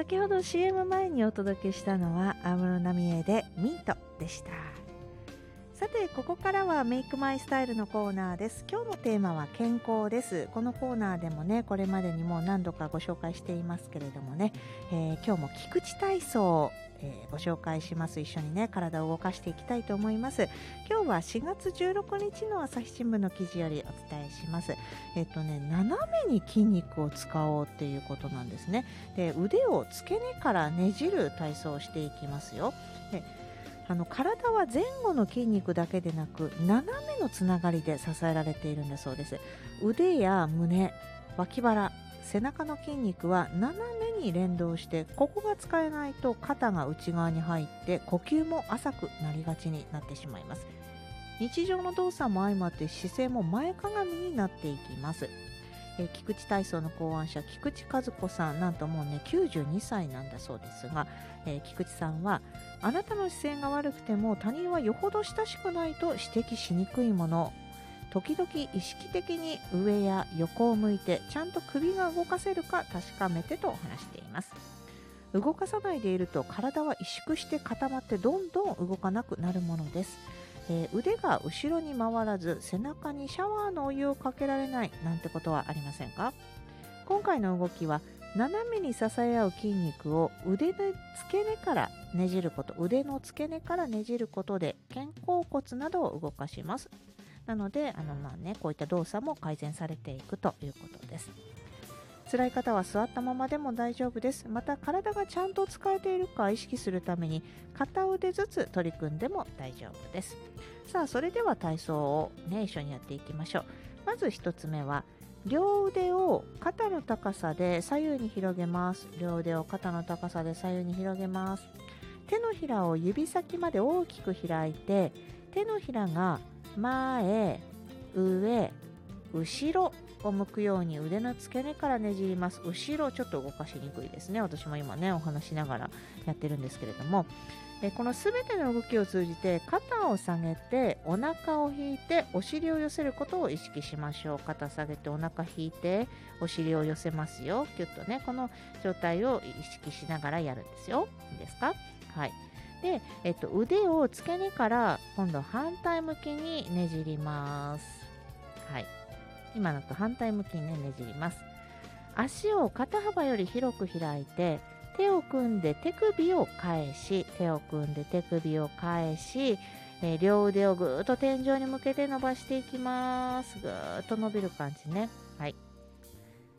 先ほど CM 前にお届けしたのは安室奈美恵でミントでした。さて、ここからはメイクマイスタイルのコーナーです。今日のテーマは健康です。このコーナーでもね、これまでにも何度かご紹介していますけれどもね、今日も菊池体操を、ご紹介します。一緒にね、体を動かしていきたいと思います。今日は4月16日の朝日新聞の記事よりお伝えします。斜めに筋肉を使おうっていうことなんですね。で、腕を付け根からねじる体操をしていきますよ。で、体は前後の筋肉だけでなく斜めのつながりで支えられているんだそうです。腕や胸、脇腹、背中の筋肉は斜めに連動して、ここが使えないと肩が内側に入って呼吸も浅くなりがちになってしまいます。日常の動作も相まって姿勢も前かがみになっていきます。菊池体操の考案者菊池和子さん、なんともうね92歳なんだそうですが、菊池さんは、あなたの姿勢が悪くても他人はよほど親しくないと指摘しにくいもの、時々意識的に上や横を向いてちゃんと首が動かせるか確かめてと話しています。動かさないでいると体は萎縮して固まってどんどん動かなくなるものです。腕が後ろに回らず背中にシャワーのお湯をかけられないなんてことはありませんか？今回の動きは斜めに支え合う筋肉を腕の付け根からねじること、腕の付け根からねじることで肩甲骨などを動かします。なのでこういった動作も改善されていくということです。辛い方は座ったままでも大丈夫です。また体がちゃんと使えているか意識するために片腕ずつ取り組んでも大丈夫です。さあ、それでは体操をね一緒にやっていきましょう。まず一つ目は、両腕を肩の高さで左右に広げます。両腕を肩の高さで左右に広げます。手のひらを指先まで大きく開いて、手のひらが前、上、後ろを向くように腕の付け根からねじります。後ろちょっと動かしにくいですね。私も今ねお話しながらやってるんですけれども、このすべての動きを通じて肩を下げてお腹を引いてお尻を寄せることを意識しましょう。肩下げてお腹引いてお尻を寄せますよ。キュッとね、この状態を意識しながらやるんですよ。いいですか？はい。で、腕を付け根から今度反対向きにねじります。はい。今のと反対向きにねじります。足を肩幅より広く開いて、手を組んで手首を返し、両腕をぐーっと天井に向けて伸ばしていきます。ぐーっと伸びる感じね。